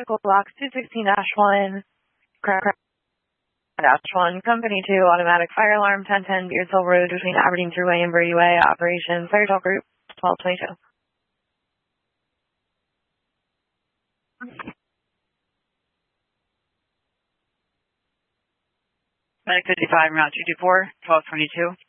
Vehicle Box 216-1, Crash 1, Company 2, Automatic Fire Alarm, 1010 Beardsville Road between Aberdeen Thruway and Brady Way, Operation Fire Talk Group 1222. 55, Route 224, 1222.